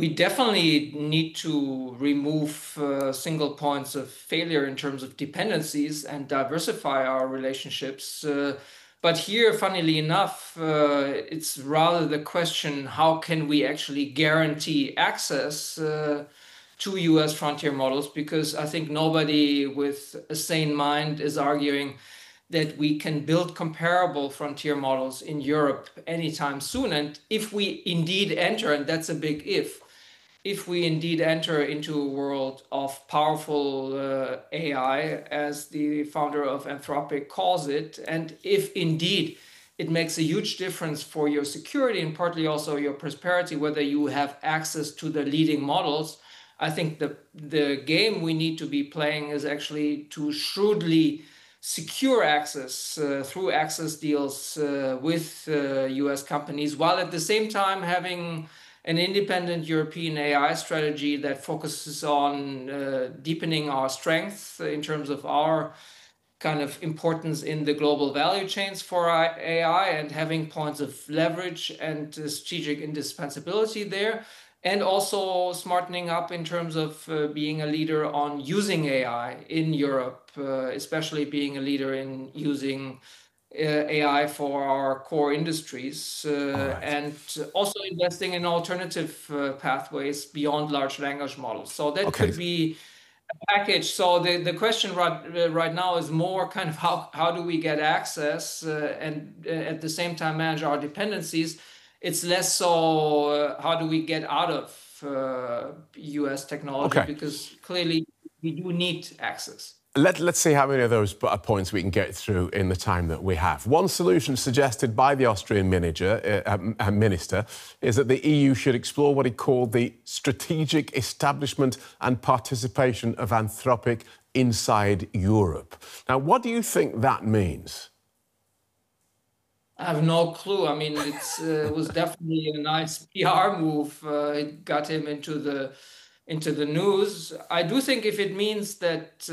We definitely need to remove single points of failure in terms of dependencies and diversify our relationships. But here, funnily enough, it's rather the question, how can we actually guarantee access to US frontier models? Because I think nobody with a sane mind is arguing that we can build comparable frontier models in Europe anytime soon. And if we indeed enter, and that's a big if we indeed enter into a world of powerful AI, as the founder of Anthropic calls it, and if indeed it makes a huge difference for your security and partly also your prosperity, whether you have access to the leading models, I think the game we need to be playing is actually to shrewdly secure access through access deals with US companies, while at the same time having an independent European AI strategy that focuses on deepening our strength in terms of our kind of importance in the global value chains for AI and having points of leverage and strategic indispensability there. And also smartening up in terms of being a leader on using AI in Europe, especially being a leader in using AI for our core industries, and also investing in alternative pathways beyond large language models. So that could be a package. So the question right now is more kind of how do we get access and at the same time manage our dependencies. It's less so how do we get out of US technology, because clearly we do need access. Let's see how many of those points we can get through in the time that we have. One solution suggested by the Austrian minister is that the EU should explore what he called the strategic establishment and participation of Anthropic inside Europe. Now, what do you think that means? I have no clue. I mean, it was definitely a nice PR move. It got him into the news. I do think if it means that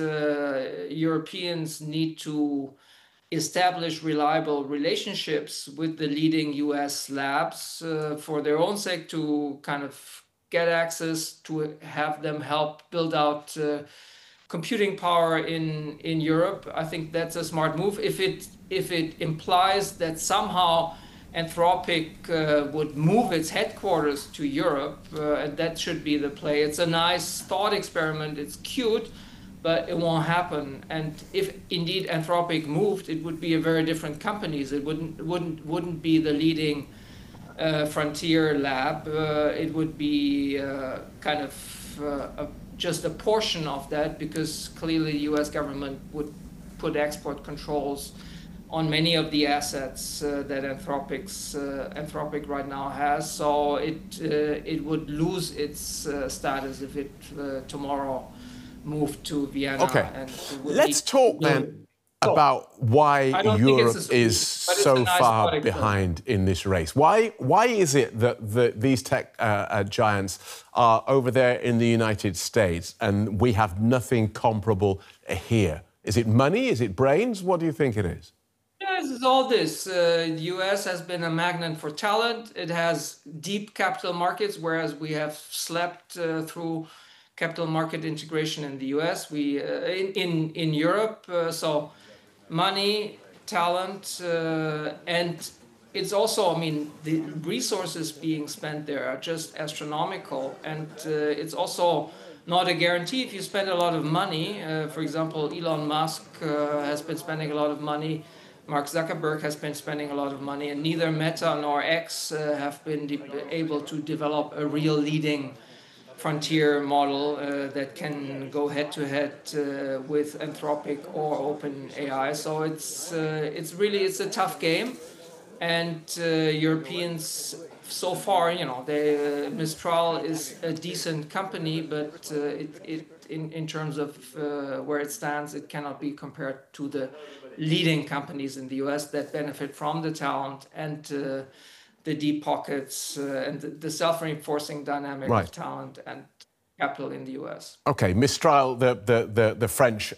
Europeans need to establish reliable relationships with the leading US labs for their own sake, to kind of get access, to have them help build out computing power in Europe, I think that's a smart move. If it implies that somehow Anthropic would move its headquarters to Europe, and that should be the play. It's a nice thought experiment. It's cute, but it won't happen. And if indeed Anthropic moved, it would be a very different company. It wouldn't be the leading frontier lab. It would be kind of just a portion of that, because clearly the US government would put export controls on many of the assets that Anthropic right now has. So it would lose its status if it tomorrow moved to Vienna. Okay, let's talk then about why Europe is so far behind in this race. Why is it that these tech giants are over there in the United States and we have nothing comparable here? Is it money? Is it brains? What do you think it is? Yes, it's all this. The US has been a magnet for talent. It has deep capital markets, whereas we have slept through capital market integration in the US. In Europe, so money, talent, and it's also, I mean, the resources being spent there are just astronomical, and it's also not a guarantee. If you spend a lot of money, for example, Elon Musk has been spending a lot of money, Mark Zuckerberg has been spending a lot of money, and neither Meta nor X have been able to develop a real leading frontier model that can go head-to-head with Anthropic or OpenAI. So it's a tough game, and Europeans so far, you know, Mistral is a decent company, but in terms of where it stands, it cannot be compared to the leading companies in the US that benefit from the talent and the deep pockets and the self-reinforcing dynamic of talent and capital in the US. Okay, Mistral, the French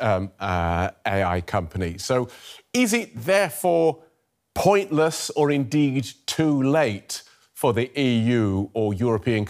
AI company. So is it therefore pointless or indeed too late for the EU or European